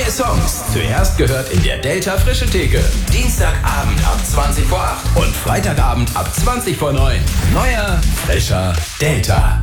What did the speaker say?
Neue Songs. Zuerst gehört in der Delta Frische Theke. Dienstagabend ab 20 vor 8 und Freitagabend ab 20 vor 9. Neuer, frischer Delta.